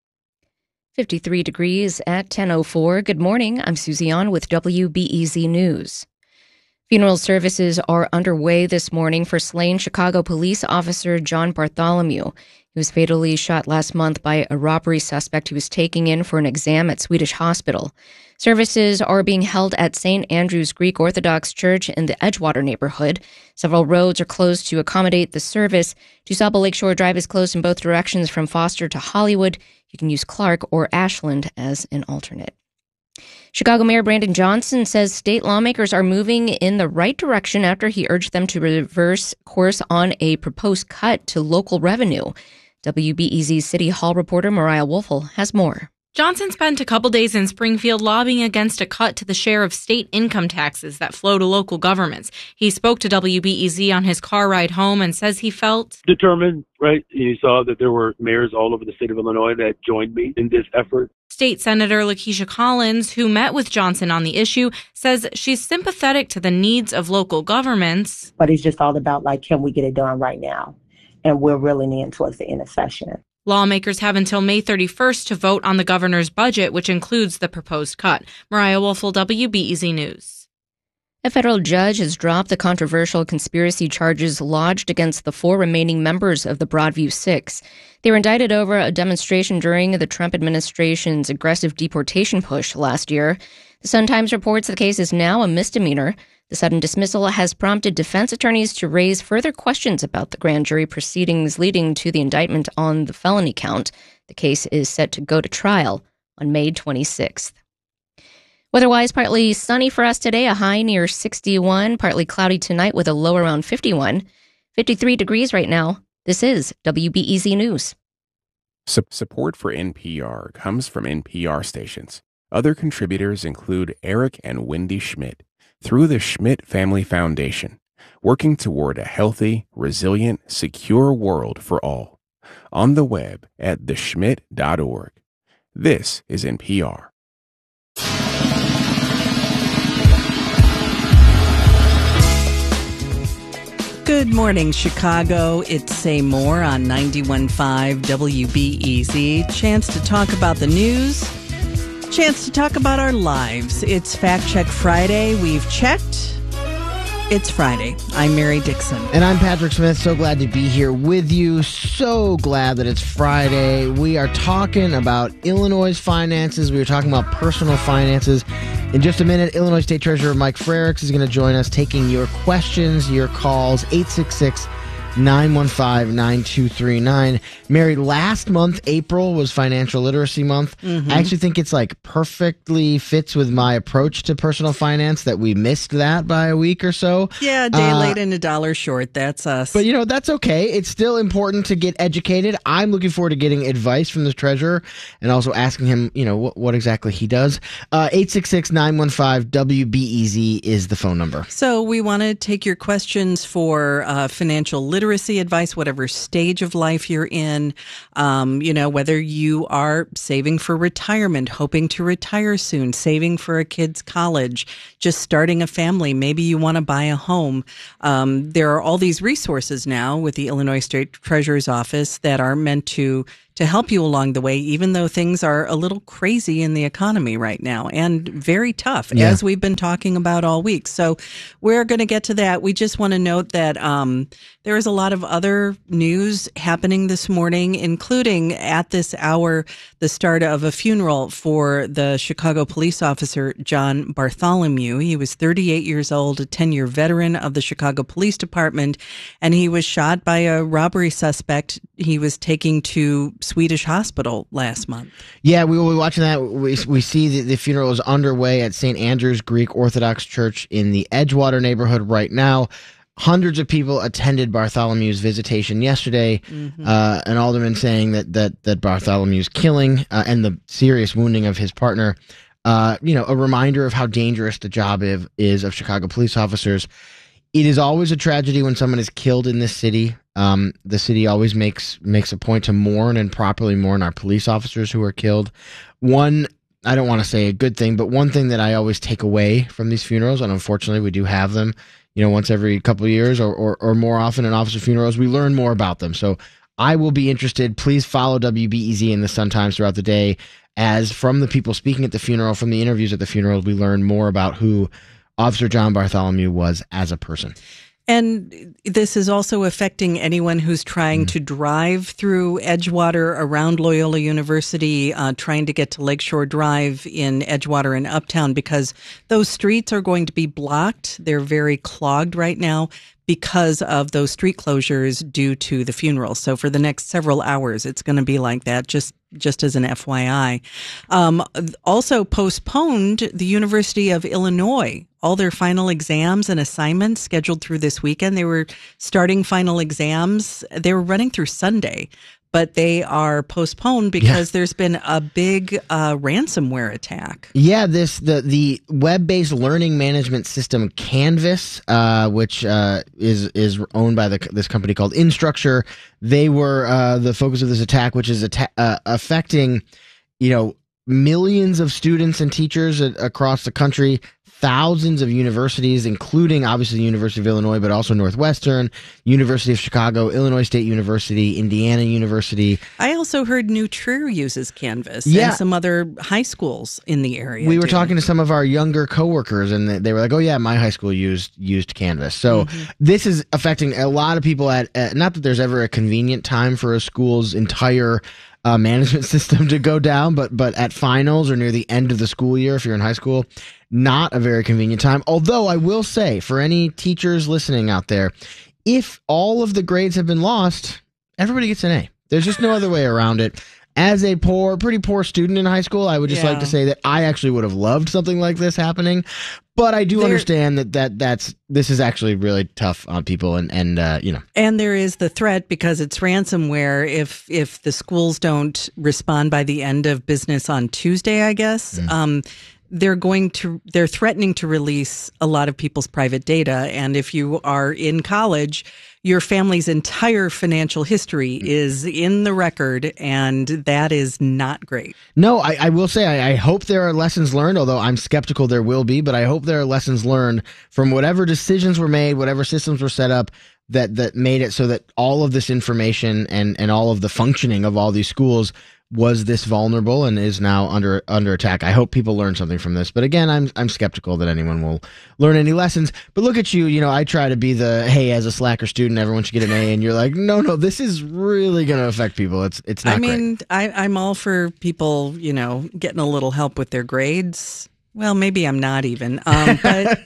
fifty-three degrees at ten oh four. Good morning. I'm Susie An with W B E Z News. Funeral services are underway this morning for slain Chicago police officer John Bartholomew. He was fatally shot last month by a robbery suspect he was taking in for an exam at Swedish Hospital. Services are being held at Saint Andrew's Greek Orthodox Church in the Edgewater neighborhood. Several roads are closed to accommodate the service. DuSable Lakeshore Drive is closed in both directions from Foster to Hollywood. You can use Clark or Ashland as an alternate. Chicago Mayor Brandon Johnson says state lawmakers are moving in the right direction after he urged them to reverse course on a proposed cut to local revenue. W B E Z City Hall reporter Mariah Woelfel has more. Johnson spent a couple days in Springfield lobbying against a cut to the share of state income taxes that flow to local governments. He spoke to W B E Z on his car ride home and says he felt determined, right? You saw that there were mayors all over the state of Illinois that joined me in this effort. State Senator Lakeisha Collins, who met with Johnson on the issue, says she's sympathetic to the needs of local governments. But it's just all about, like, can we get it done right now? And we're really leaning towards the end of session. Lawmakers have until May thirty-first to vote on the governor's budget, which includes the proposed cut. Mariah Woelfel, W B E Z News. A federal judge has dropped the controversial conspiracy charges lodged against the four remaining members of the Broadview Six. They were indicted over a demonstration during the Trump administration's aggressive deportation push last year. The Sun-Times reports the case is now a misdemeanor. The sudden dismissal has prompted defense attorneys to raise further questions about the grand jury proceedings leading to the indictment on the felony count. The case is set to go to trial on May twenty-sixth. Weather-wise, partly sunny for us today, a high near sixty-one, partly cloudy tonight with a low around fifty-one. fifty-three degrees right now. This is W B E Z News. Support for N P R comes from N P R stations. Other contributors include Eric and Wendy Schmidt through the Schmidt Family Foundation, working toward a healthy, resilient, secure world for all. On the web at the schmidt dot org. This is N P R. Good morning, Chicago. It's Say More on ninety-one point five W B E Z. Chance to talk about the news. Chance to talk about our lives. It's Fact Check Friday. We've checked. It's Friday. I'm Mary Dixon. And I'm Patrick Smith. So glad to be here with you. So glad that it's Friday. We are talking about Illinois' finances. We are talking about personal finances. In just a minute, Illinois State Treasurer Mike Frerichs is going to join us, taking your questions, your calls, eight six six, nine one five, nine two three nine. Mary, last month, April, was Financial Literacy Month. Mhm. I actually think it's like perfectly fits with my approach to personal finance that we missed that by a week or so. Yeah, a day Uh, late and a dollar short. That's us. But, you know, that's okay. It's still important to get educated. I'm looking forward to getting advice from the treasurer and also asking him, you know, what, what exactly he does. Uh, eight six six, nine one five, W B E Z is the phone number. So we want to take your questions for uh, financial literacy advice, whatever stage of life you're in. Um, you know, whether you are saving for retirement, hoping to retire soon, saving for a kid's college, just starting a family. Maybe you want to buy a home. Um, there are all these resources now with the Illinois State Treasurer's Office that are meant to to help you along the way, even though things are a little crazy in the economy right now and very tough, Yeah. as we've been talking about all week. So we're going to get to that. We just want to note that um, there is a lot of other news happening this morning, including at this hour, the start of a funeral for the Chicago police officer, John Bartholomew. He was thirty-eight years old, a ten-year veteran of the Chicago Police Department, and he was shot by a robbery suspect he was taking to Swedish hospital last month. Yeah, we will be watching that. We, we see that the funeral is underway at Saint Andrew's Greek Orthodox Church in the Edgewater neighborhood right now. Hundreds of people attended Bartholomew's visitation yesterday. Mm-hmm. Uh, an alderman saying that that that Bartholomew's killing uh, and the serious wounding of his partner, uh, you know, a reminder of how dangerous the job of, is of Chicago police officers. It is always a tragedy when someone is killed in this city. Um, the city always makes makes a point to mourn and properly mourn our police officers who are killed. One, I don't want to say a good thing, but one thing that I always take away from these funerals, and unfortunately we do have them, you know, once every couple of years or, or, or more often in officer funerals, we learn more about them. So I will be interested. Please follow W B E Z and the Sun-Times throughout the day, as from the people speaking at the funeral, from the interviews at the funeral, we learn more about who Officer John Bartholomew was as a person. And this is also affecting anyone who's trying to drive through Edgewater around Loyola University, uh, trying to get to Lakeshore Drive in Edgewater and Uptown, because those streets are going to be blocked. They're very clogged right now because of those street closures due to the funeral. So for the next several hours, it's going to be like that, just just as an F Y I. Um, also postponed, the University of Illinois, all their final exams and assignments scheduled through this weekend. They were starting final exams. They were running through Sunday, but they are postponed because Yeah. there's been a big uh, ransomware attack. Yeah, this the the web-based learning management system Canvas, uh, which uh, is is owned by the, this company called Instructure. They were uh, the focus of this attack, which is atta- uh, affecting, you know, millions of students and teachers a- across the country. Thousands of universities, including obviously the University of Illinois, but also Northwestern, University of Chicago, Illinois State University, Indiana University. I also heard New Trier uses Canvas Yeah. and some other high schools in the area. We were do. talking to some of our younger coworkers, and they- they were like, "Oh yeah, my high school used used Canvas." So Mm-hmm. this is affecting a lot of people. At, at not that there's ever a convenient time for a school's entire uh, management system to go down, but but at finals or near the end of the school year, if you're in high school, not a very convenient time. Although I will say, for any teachers listening out there, if all of the grades have been lost, everybody gets an A. There's just no other way around it. As a poor, pretty poor student in high school, I would just Yeah. like to say that I actually would have loved something like this happening. But I do There- understand that, that that's this is actually really tough on people, and and uh, you know. And there is the threat, because it's ransomware. If if the schools don't respond by the end of business on Tuesday, I guess, Mm. um, they're going to they're threatening to release a lot of people's private data. And if you are in college, your family's entire financial history is in the record, and that is not great. No, I, I will say I, I hope there are lessons learned, although I'm skeptical there will be, but I hope there are lessons learned from whatever decisions were made, whatever systems were set up that that made it so that all of this information and, and all of the functioning of all these schools was this vulnerable and is now under under attack. I hope people learn something from this. But again, I'm I'm skeptical that anyone will learn any lessons. But look at you, you know, I try to be the, hey, as a slacker student, everyone should get an A, and you're like, no, no, this is really going to affect people. It's it's not I mean, great. I, I'm all for people, you know, getting a little help with their grades. Well, maybe I'm not even. Um, but,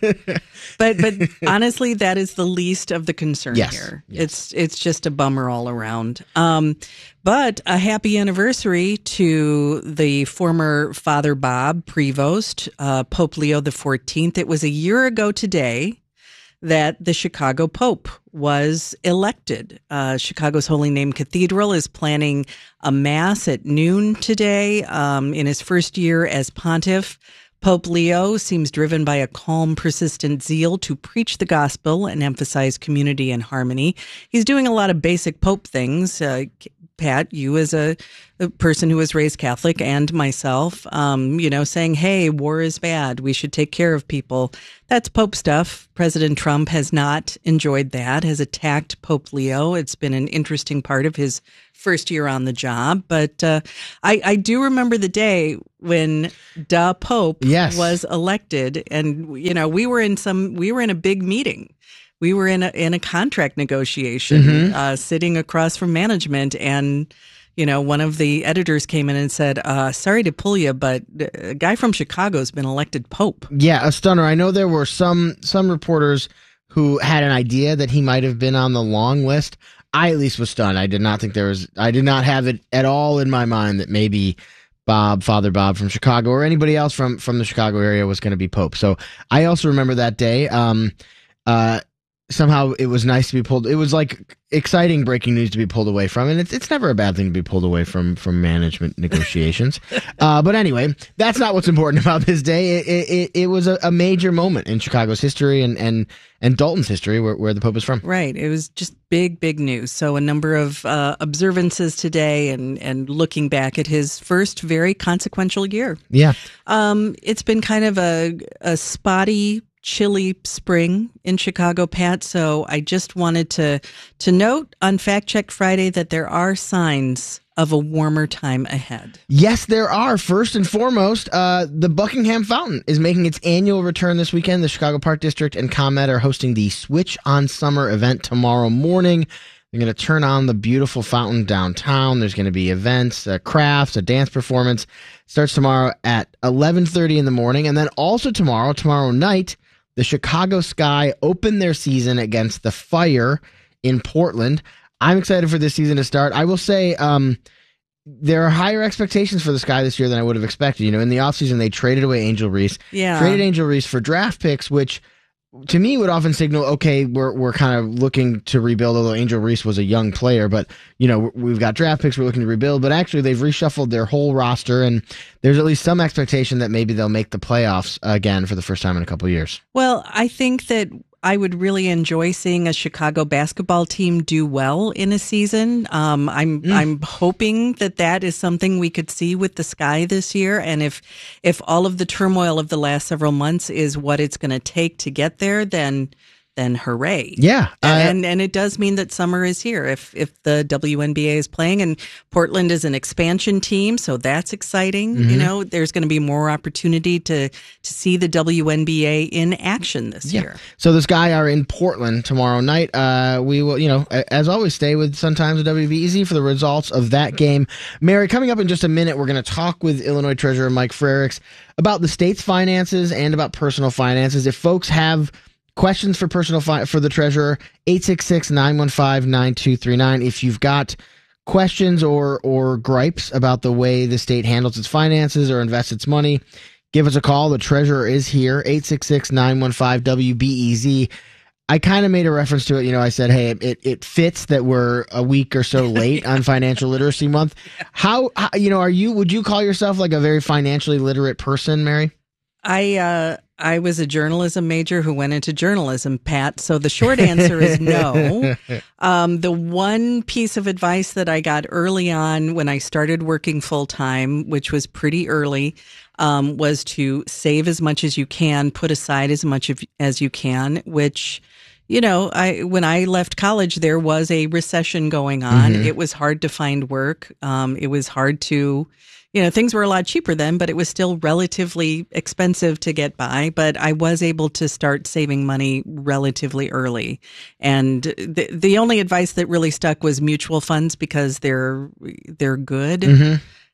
but but honestly, that is the least of the concern yes, here. Yes. It's it's just a bummer all around. Um, but a happy anniversary to the former Father Bob Prevost, uh, Pope Leo the fourteenth. It was a year ago today that the Chicago Pope was elected. Uh, Chicago's Holy Name Cathedral is planning a mass at noon today um, in his first year as pontiff. Pope Leo seems driven by a calm, persistent zeal to preach the gospel and emphasize community and harmony. He's doing a lot of basic Pope things. Uh, Pat, you as a, a person who was raised Catholic, and myself, um, you know, saying, hey, war is bad. We should take care of people. That's Pope stuff. President Trump has not enjoyed that, has attacked Pope Leo. It's been an interesting part of his first year on the job. But uh, I, I do remember the day when da Pope yes. was elected. And, you know, we were in some, we were in a big meeting. We were in a in a contract negotiation, mm-hmm. uh, sitting across from management, and you know, one of the editors came in and said, uh, "Sorry to pull you, but a guy from Chicago's been elected pope." Yeah, a stunner. I know there were some some reporters who had an idea that he might have been on the long list. I at least was stunned. I did not think there was. I did not have it at all in my mind that maybe Bob, Father Bob from Chicago, or anybody else from from the Chicago area was going to be pope. So I also remember that day. Um, uh. Somehow it was nice to be pulled. It was like exciting breaking news to be pulled away from, and it's it's never a bad thing to be pulled away from from management negotiations. uh, but anyway, that's not what's important about this day. It it, it was a, a major moment in Chicago's history and and and Dalton's history, where where the Pope is from. Right. It was just big big news. So a number of uh, observances today, and and looking back at his first very consequential year. Yeah. Um, it's been kind of a a spotty, chilly spring in Chicago, Pat. So I just wanted to to note on Fact Check Friday that there are signs of a warmer time ahead. Yes, there are. First and foremost, uh, the Buckingham Fountain is making its annual return this weekend. The Chicago Park District and ComEd are hosting the Switch on Summer event tomorrow morning. They're going to turn on the beautiful fountain downtown. There's going to be events, uh, crafts, a dance performance. Starts tomorrow at eleven thirty in the morning. And then also tomorrow, tomorrow night, the Chicago Sky opened their season against the Fire in Portland. I'm excited for this season to start. I will say um, there are higher expectations for the Sky this year than I would have expected. You know, in the offseason, they traded away Angel Reese. Yeah. Traded Angel Reese for draft picks, which to me would often signal, okay, we're we're kind of looking to rebuild, although Angel Reese was a young player. But, you know, we've got draft picks, we're looking to rebuild. But actually, they've reshuffled their whole roster, and there's at least some expectation that maybe they'll make the playoffs again for the first time in a couple of years. Well, I think that I would really enjoy seeing a Chicago basketball team do well in a season. Um, I'm mm. I'm hoping that that is something we could see with the Sky this year. And if if all of the turmoil of the last several months is what it's going to take to get there, then then hooray. Yeah. Uh, and and it does mean that summer is here if if the W N B A is playing, and Portland is an expansion team, so that's exciting. Mm-hmm. You know, there's going to be more opportunity to to see the W N B A in action this yeah. year. So the Sky are in Portland tomorrow night. Uh, we will, you know, as always, stay with Sun Times and W B E Z for the results of that game. Mary, coming up in just a minute, we're going to talk with Illinois Treasurer Mike Frerichs about the state's finances and about personal finances. If folks have questions for personal fi- for the treasurer, eight six six, nine one five, nine two three nine. If you've got questions or or gripes about the way the state handles its finances or invests its money, give us a call. The treasurer is here, eight six six, nine one five, W B E Z. I kind of made a reference to it. You know, I said, hey, it, it fits that we're a week or so late on Financial Literacy Month. How, how, you know, are you, would you call yourself like a very financially literate person, Mary? I, uh, I was a journalism major who went into journalism, Pat. So the short answer is no. Um, the one piece of advice that I got early on when I started working full time, which was pretty early, um, was to save as much as you can, put aside as much of, as you can, which, you know, I when I left college, there was a recession going on. Mm-hmm. It was hard to find work. Um, it was hard to... You know, things were a lot cheaper then, but it was still relatively expensive to get by. But I was able to start saving money relatively early. And the the only advice that really stuck was mutual funds because they're they're good. Mm-hmm.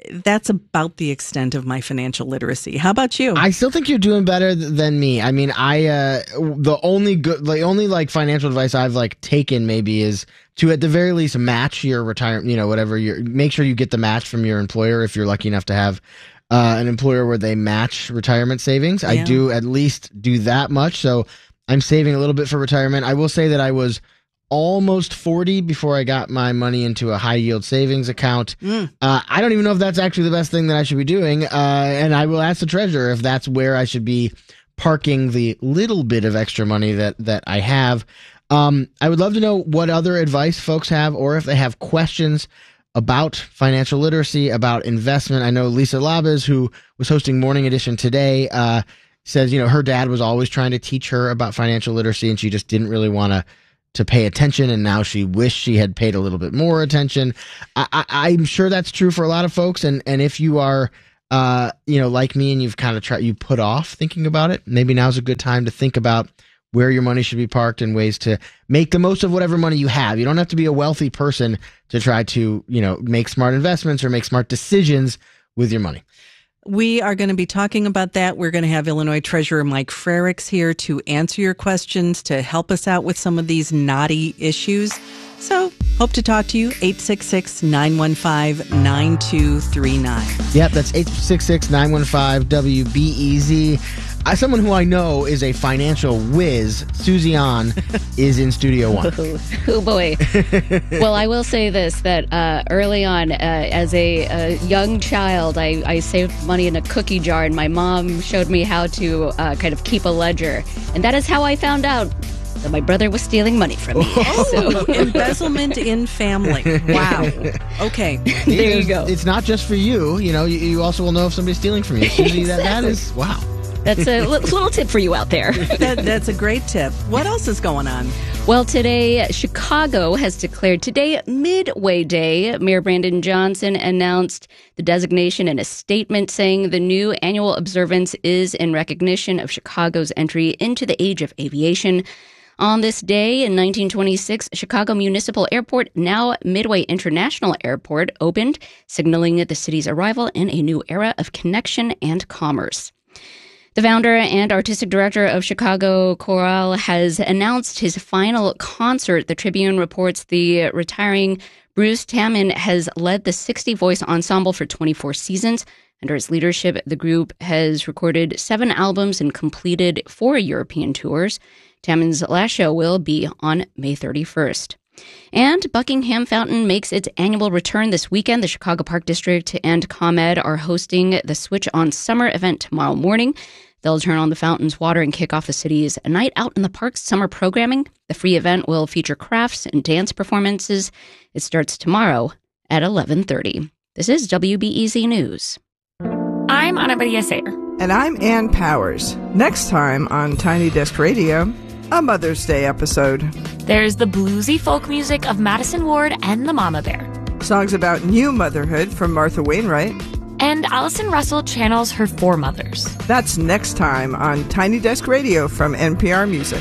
that's about the extent of my financial literacy. How about you? I still think you're doing better th- than me. I mean, I uh, the only good, the only like financial advice I've like taken maybe is to at the very least match your retirement. You know, whatever you make sure you get the match from your employer if you're lucky enough to have uh, an employer where they match retirement savings. Yeah. I do at least do that much, so I'm saving a little bit for retirement. I will say that I was almost forty before I got my money into a high yield savings account. Mm. Uh, I don't even know if that's actually the best thing that I should be doing. Uh, and I will ask the treasurer if that's where I should be parking the little bit of extra money that, that I have. Um, I would love to know what other advice folks have, or if they have questions about financial literacy, about investment. I know Lisa Labez, who was hosting Morning Edition today, uh, says, you know, her dad was always trying to teach her about financial literacy, and she just didn't really want to to pay attention, and now she wished she had paid a little bit more attention. I, I, I'm sure that's true for a lot of folks, and and if you are, uh, you know, like me, and you've kind of tried, you put off thinking about it, maybe now's a good time to think about where your money should be parked and ways to make the most of whatever money you have. You don't have to be a wealthy person to try to, you know, make smart investments or make smart decisions with your money. We are going to be talking about that. We're going to have Illinois Treasurer Mike Frerichs here to answer your questions, to help us out with some of these knotty issues. So hope to talk to you. eight six six, nine one five, nine two three nine. Yep, that's eight six six, nine one five, W B E Z. As someone who I know is a financial whiz, Susie An is in Studio One. Oh, boy. Well, I will say this, that uh, early on, uh, as a, a young child, I, I saved money in a cookie jar, and my mom showed me how to uh, kind of keep a ledger. And that is how I found out that my brother was stealing money from me. Oh, so. Embezzlement in family. Wow. Okay. There you go. It's not just for you. You know, you, you also will know if somebody's stealing from you. Susie, Exactly. that, that is, wow. That's a little tip for you out there. that, that's a great tip. What else is going on? Well, today, Chicago has declared today Midway Day. Mayor Brandon Johnson announced the designation in a statement saying the new annual observance is in recognition of Chicago's entry into the age of aviation. On this day in nineteen twenty-six, Chicago Municipal Airport, now Midway International Airport, opened, signaling the city's arrival in a new era of connection and commerce. The founder and artistic director of Chicago Chorale has announced his final concert. The Tribune reports the retiring Bruce Tamman has led the sixty-voice ensemble for twenty-four seasons. Under his leadership, the group has recorded seven albums and completed four European tours. Tamman's last show will be on May thirty-first. And Buckingham Fountain makes its annual return this weekend. The Chicago Park District and ComEd are hosting the Switch On Summer event tomorrow morning. They'll turn on the fountain's water and kick off the city's Night Out in the Park's summer programming. The free event will feature crafts and dance performances. It starts tomorrow at eleven thirty. This is W B E Z News. I'm Ana Maria Sayer. And I'm Ann Powers. Next time on Tiny Desk Radio, a Mother's Day episode. There's the bluesy folk music of Madison Ward and the Mama Bear. Songs about new motherhood from Martha Wainwright. And Allison Russell channels her foremothers. That's next time on Tiny Desk Radio from N P R Music.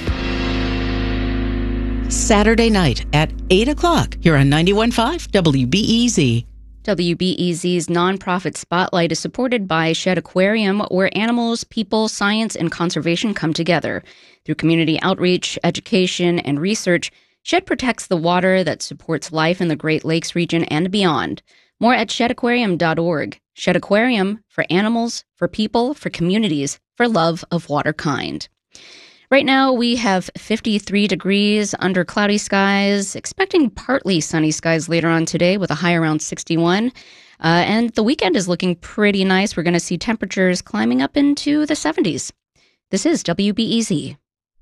Saturday night at eight o'clock here on ninety-one point five W B E Z. W B E Z's nonprofit Spotlight is supported by Shed Aquarium, where animals, people, science, and conservation come together. Through community outreach, education, and research, Shed protects the water that supports life in the Great Lakes region and beyond. More at shed aquarium dot org. Shed Aquarium, for animals, for people, for communities, for love of water kind. Right now, we have fifty-three degrees under cloudy skies, expecting partly sunny skies later on today with a high around sixty-one. Uh, and the weekend is looking pretty nice. We're going to see temperatures climbing up into the seventies. This is W B E Z.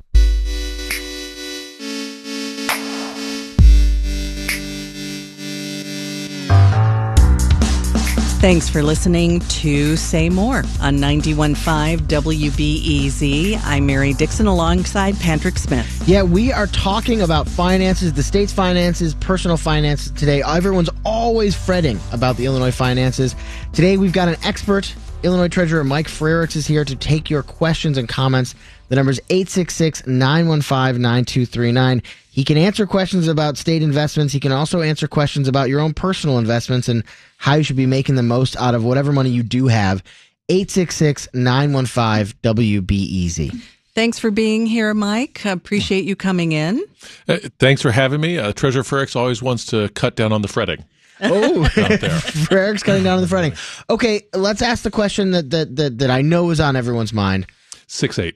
Thanks for listening to Say More on ninety-one point five W B E Z. I'm Mary Dixon alongside Patrick Smith. Yeah, we are talking about finances, the state's finances, personal finances today. Everyone's always fretting about the Illinois finances. Today we've got an expert. Illinois Treasurer Mike Frerichs is here to take your questions and comments. The number is eight six six, nine one five, nine two three nine. He can answer questions about state investments. He can also answer questions about your own personal investments and how you should be making the most out of whatever money you do have. eight six six, nine one five, W B E Z. Thanks for being here, Mike. Appreciate you coming in. Uh, thanks for having me. Uh, Treasurer Frericks always wants to cut down on the fretting. Oh, Frericks cutting down on the fretting. Okay, let's ask the question that, that, that, that I know is on everyone's mind. six eight.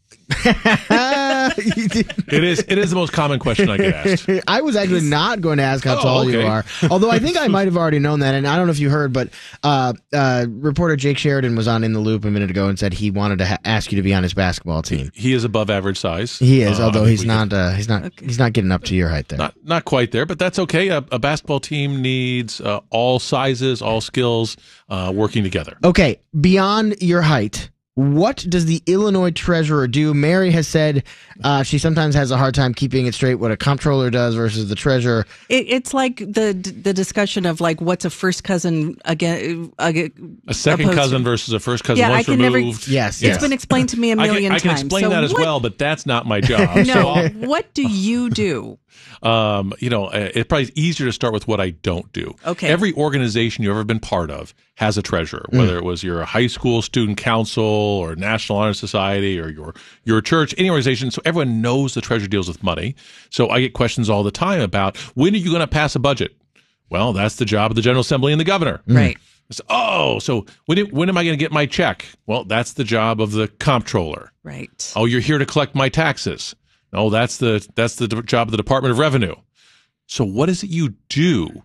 It is it is the most common question I get asked. I was actually not going to ask how Oh, tall okay. you are, although I think I might have already known that. And I don't know if you heard, but uh, uh, reporter Jake Sheridan was on In the Loop a minute ago and said he wanted to ha- ask you to be on his basketball team. He is above average size. He is, Uh, although I think he's we not. Uh, he's not. He's not getting up to your height there. Not not quite there, but that's okay. A, a basketball team needs uh, all sizes, all skills uh, working together. Okay, beyond your height, what does the Illinois treasurer do? Mary has said uh, she sometimes has a hard time keeping it straight what a comptroller does versus the treasurer. It, it's like the the discussion of like what's a first cousin again, again A second opposed cousin to- versus a first cousin Yeah, I once can never- removed. Yes, It's been explained to me a million I can, I times. can explain So that as what- well, but that's not my job. No, So I'll- what do you do? Um, you know, uh, it's probably easier to start with what I don't do. Okay. Every organization you've ever been part of has a treasurer, whether it was your high school student council or National Honor Society or your your church, any organization. So everyone knows the treasurer deals with money. So I get questions all the time about when are you going to pass a budget? Well, that's the job of the General Assembly and the governor. Right. So, oh, so when it, when am I going to get my check? Well, that's the job of the comptroller. Right. Oh, you're here to collect my taxes. No, that's the that's the job of the Department of Revenue. So what is it you do?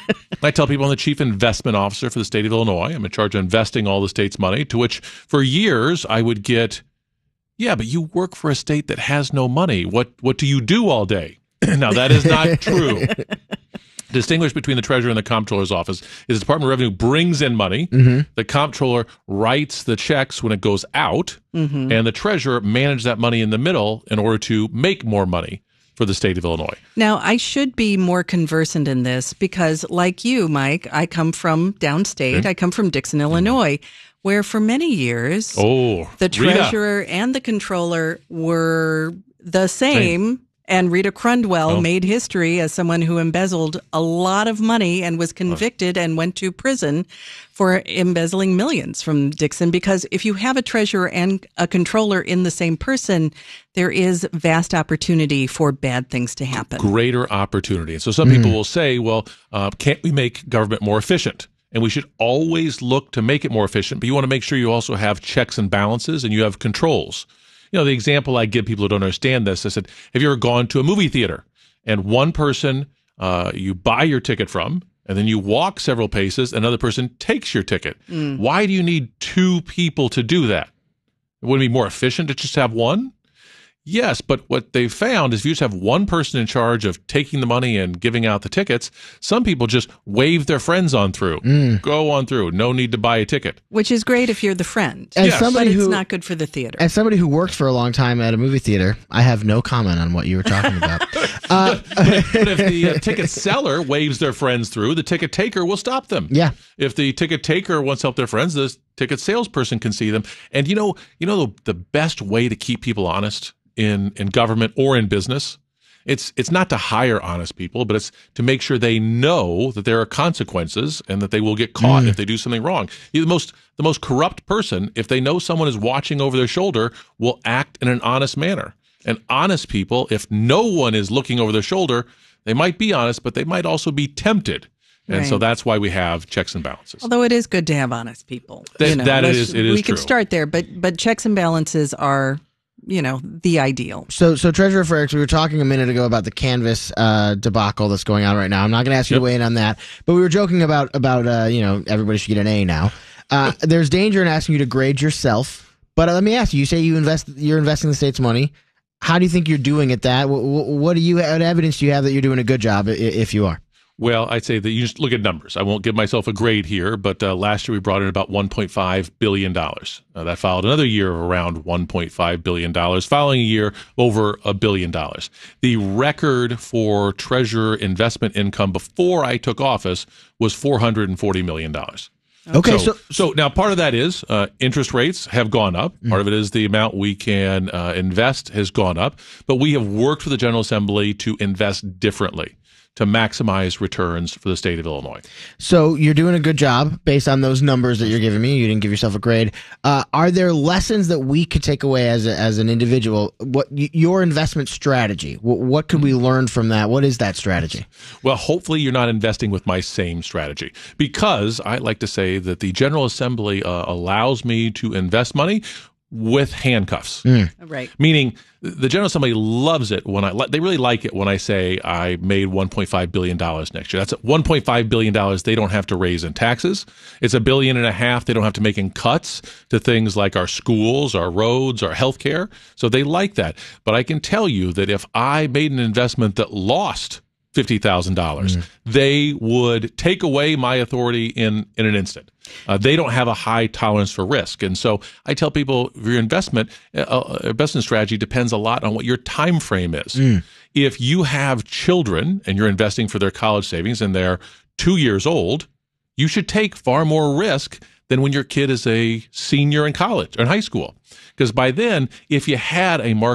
I tell people I'm the chief investment officer for the state of Illinois. I'm in charge of investing all the state's money, to which for years I would get, yeah, but you work for a state that has no money. What what do you do all day? Now, that is not true. Distinguish between the treasurer and the comptroller's office is the Department of Revenue brings in money. Mm-hmm. The comptroller writes the checks when it goes out, Mhm. and the treasurer manages that money in the middle in order to make more money for the state of Illinois. Now, I should be more conversant in this because, like you, Mike, I come from downstate. Okay. I come from Dixon, Illinois, where for many years, Oh, the Rita. treasurer and the controller were the same. Same. And Rita Crundwell Oh. made history as someone who embezzled a lot of money and was convicted and went to prison for embezzling millions from Dixon. Because if you have a treasurer and a controller in the same person, there is vast opportunity for bad things to happen. Greater opportunity. And so some people will say, well, uh, can't we make government more efficient? And we should always look to make it more efficient, but you want to make sure you also have checks and balances and you have controls. You know, the example I give people who don't understand this, I said, have you ever gone to a movie theater and one person uh, you buy your ticket from, and then you walk several paces, another person takes your ticket? Mm. Why do you need two people to do that? Wouldn't it be more efficient to just have one? Yes, but what they found is if you just have one person in charge of taking the money and giving out the tickets, some people just wave their friends on through. Mm. Go on through. No need to buy a ticket. Which is great if you're the friend. As Yes. somebody but it's who, not good for the theater. as somebody who worked for a long time at a movie theater, I have no comment on what you were talking about. uh, But if the uh, ticket seller waves their friends through, the ticket taker will stop them. Yeah. If the ticket taker wants to help their friends, the ticket salesperson can see them. And you know, you know the, the best way to keep people honest in, in government or in business, it's it's not to hire honest people, but it's to make sure they know that there are consequences and that they will get caught Mm. if they do something wrong. The most the most corrupt person, if they know someone is watching over their shoulder, will act in an honest manner. And honest people, if no one is looking over their shoulder, they might be honest, but they might also be tempted. And so Right. that's why we have checks and balances. Although it is good to have honest people. That- that let's- is- it is We could true. start there, but but checks and balances are, you know, the ideal. So, so Treasurer Frericks, we were talking a minute ago about the Canvas uh, debacle that's going on right now. I'm not going to ask you Yep. to weigh in on that, but we were joking about about uh, you know, everybody should get an A now. Uh, there's danger in asking you to grade yourself, but uh, let me ask you: you say you invest, you're investing the state's money. How do you think you're doing at that? What, what do you? What evidence do you have that you're doing a good job? i- If you are. Well, I'd say that you just look at numbers. I won't give myself a grade here, but uh, last year we brought in about one point five billion dollars. Uh, that followed another year of around one point five billion dollars, following a year over a billion dollars. The record for treasurer investment income before I took office was four hundred forty million dollars. Okay, So, so- so now part of that is uh, interest rates have gone up. Part of it is the amount we can uh, invest has gone up. But we have worked with the General Assembly to invest differently to maximize returns for the state of Illinois. So you're doing a good job based on those numbers that you're giving me. You didn't give yourself a grade. Uh, are there lessons that we could take away as a, as an individual? What y- your investment strategy? What, what could we learn from that? What is that strategy? Well, hopefully you're not investing with my same strategy, because I like to say that the General Assembly uh, allows me to invest money with handcuffs. Right. Meaning the General Assembly loves it when I, they really like it when I say I made one point five billion dollars next year. That's one point five billion dollars they don't have to raise in taxes. It's a billion and a half they don't have to make in cuts to things like our schools, our roads, our healthcare. So they like that. But I can tell you that if I made an investment that lost fifty thousand dollars, mm. they would take away my authority in, in an instant. Uh, they don't have a high tolerance for risk. And so I tell people your investment uh, investment strategy depends a lot on what your time frame is. Mm. If you have children and you're investing for their college savings and they're two years old, you should take far more risk than when your kid is a senior in college or in high school. Because by then, if you had a market